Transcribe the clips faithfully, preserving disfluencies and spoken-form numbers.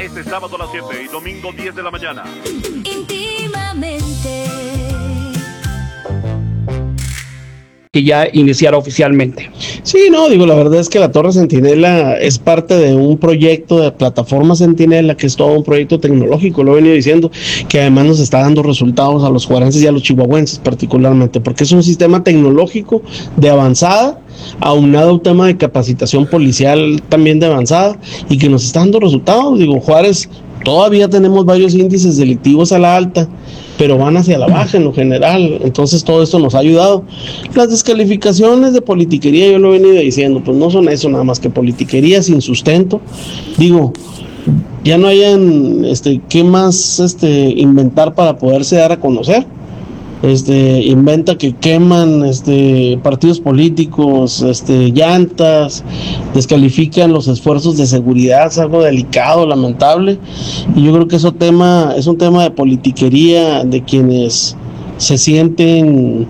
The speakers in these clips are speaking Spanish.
Este sábado a las siete y domingo diez de la mañana. Íntimamente. Que ya iniciara oficialmente. Sí, no, digo, la verdad es que la Torre Centinela es parte de un proyecto de plataforma Centinela, que es todo un proyecto tecnológico, lo he venido diciendo, que además nos está dando resultados a los juarenses y a los chihuahuenses particularmente, porque es un sistema tecnológico de avanzada, aunado a un tema de capacitación policial también de avanzada, y que nos está dando resultados. Digo, Juárez, todavía tenemos varios índices delictivos a la alta, pero van hacia la baja en lo general, entonces todo esto nos ha ayudado. Las descalificaciones de politiquería, yo lo he venido diciendo, pues no son eso nada más que politiquería sin sustento. Digo, ya no hayan este, qué más este, inventar para poderse dar a conocer. Este, inventa que queman este, partidos políticos, este, llantas, descalifican los esfuerzos de seguridad, es algo delicado, lamentable, y yo creo que eso tema, es un tema de politiquería de quienes se sienten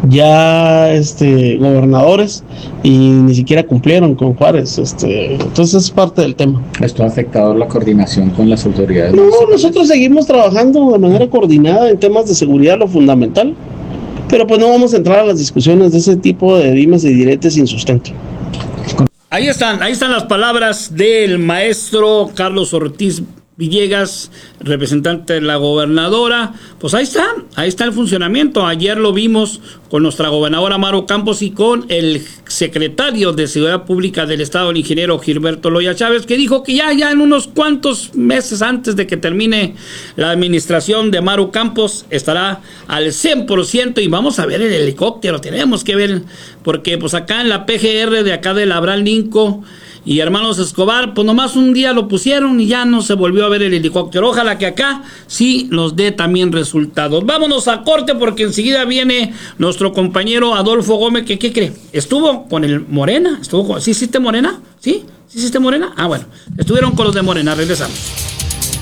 ya este, gobernadores y ni siquiera cumplieron con Juárez, este, entonces es parte del tema. ¿Esto ha afectado la coordinación con las autoridades? No, nosotros seguimos trabajando de manera coordinada en temas de seguridad, lo fundamental, pero pues no vamos a entrar a las discusiones de ese tipo de dimes y diretes sin sustento. Ahí están, ahí están las palabras del maestro Carlos Ortiz Villegas, representante de la gobernadora. Pues ahí está, ahí está el funcionamiento. Ayer lo vimos con nuestra gobernadora Maru Campos y con el secretario de Seguridad Pública del Estado, el ingeniero Gilberto Loya Chávez, que dijo que ya, ya en unos cuantos meses antes de que termine la administración de Maru Campos estará al cien por ciento, y vamos a ver el helicóptero, tenemos que ver, porque pues acá en la P G R de acá de la Abraham Lincoln y Hermanos Escobar, pues nomás un día lo pusieron y ya no se volvió a ver el helicóptero. Ojalá que acá sí nos dé también resultados. Vámonos a corte porque enseguida viene nuestro compañero Adolfo Gómez, que ¿qué cree? Estuvo con el Morena, estuvo con, ¿sí hiciste Morena? ¿Sí? ¿Sí hiciste Morena? Ah, bueno, estuvieron con los de Morena, regresamos.